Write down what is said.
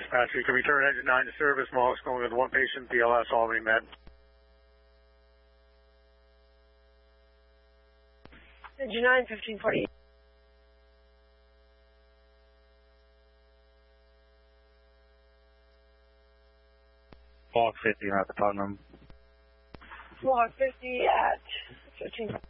dispatcher. You can return engine 9 to service. Mohawk's going with one patient, BLS, Albany Med. Engine 9, 1540. Mohawk 50 at the Putnam. Mohawk 50 at 15.